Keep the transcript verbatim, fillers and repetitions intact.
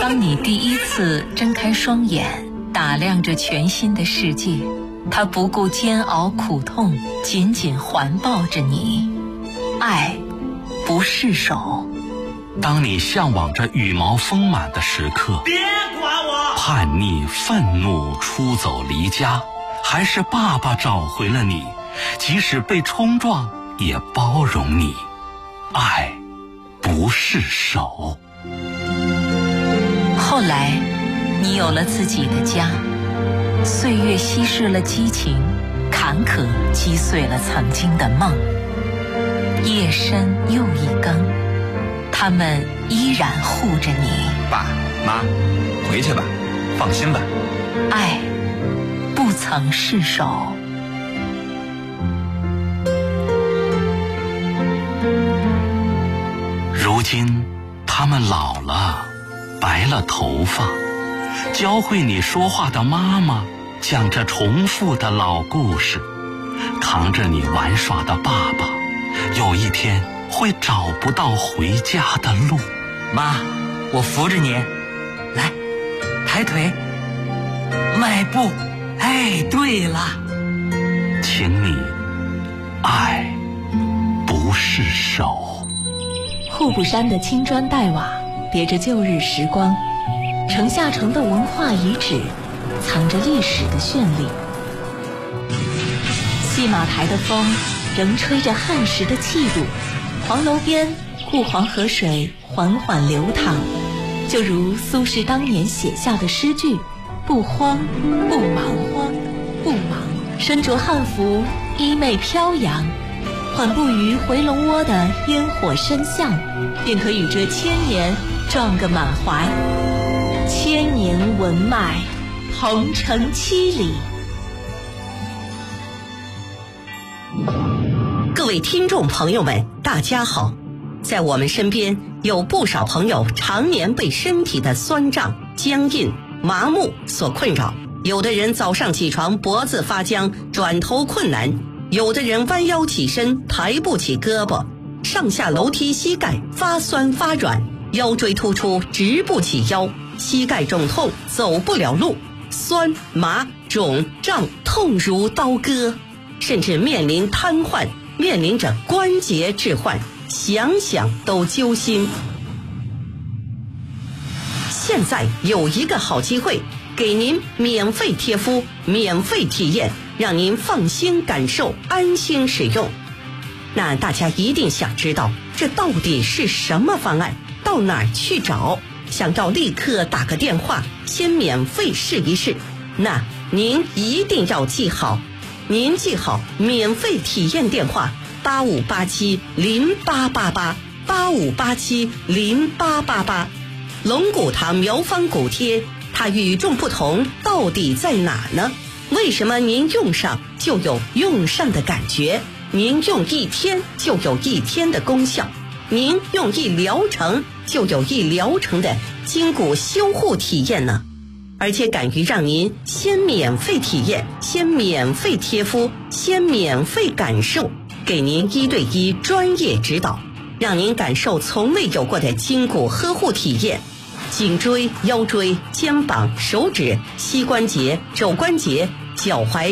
当你第一次睁开双眼，打量着全新的世界，它不顾煎熬苦痛，紧紧环抱着你。爱不释手。 当你向往着羽毛丰满的时刻， 别管我！ 叛逆、愤怒、出走离家，还是爸爸找回了你，即使被冲撞，也包容你。爱不释手。 后来，你有了自己的家，岁月稀释了激情，坎坷击碎了曾经的梦。夜深又一更，他们依然护着你。 爸妈，回去吧，放心吧。 爱不曾释手。 如今他们老了，白了头发，教会你说话的妈妈讲着重复的老故事，扛着你玩耍的爸爸，有一天会找不到回家的路。 妈，我扶着你，来，抬腿，迈步。哎，对了， 请你爱不释手。 户部山的青砖黛瓦别着旧日时光，城下城的文化遗址藏着历史的绚丽。戏马台的风仍吹着汉时的气度，黄楼边顾黄河水缓缓流淌，就如苏轼当年写下的诗句：不慌不忙，慌不忙，身着汉服，衣袂飘扬，缓步于回龙窝的烟火深巷，便可与这千年撞个满怀。千年文脉，鹏程七里。 各位听众朋友们，大家好。在我们身边有不少朋友常年被身体的酸胀、僵硬、麻木所困扰，有的人早上起床脖子发僵，转头困难，有的人弯腰起身抬不起胳膊，上下楼梯膝盖发酸发软，腰椎突出直不起腰，膝盖肿痛走不了路，酸麻肿胀痛如刀割，甚至面临瘫痪，面临着关节置换，想想都揪心。现在有一个好机会，给您免费贴敷，免费体验，让您放心感受，安心使用。那大家一定想知道，这到底是什么方案？到哪儿去找？想要立刻打个电话，先免费试一试。那您一定要记好，您记好免费体验电话：八五八七零八八八，八五八七零八八八。龙骨堂苗方骨贴，它与众不同到底在哪呢？为什么您用上就有用上的感觉？您用一天就有一天的功效，您用一疗程就有一疗程的筋骨修护体验呢？而且敢于让您先免费体验，先免费贴敷，先免费感受，给您一对一专业指导，让您感受从未有过的筋骨呵护体验。颈椎、腰椎、肩膀、手指、膝关节、肘关节、脚踝、